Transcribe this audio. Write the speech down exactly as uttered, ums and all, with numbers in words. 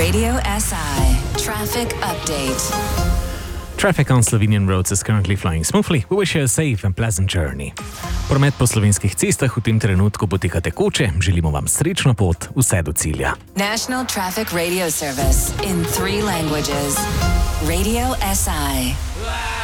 Radio S I Traffic Update. Traffic on Slovenian roads is currently flying smoothly. We wish you a safe and pleasant journey. Promet po slovenskih cestah v tem trenutku poteka tekoče. Želimo vam srečno pot vse do cilja. National Traffic Radio Service in three languages. Radio S I.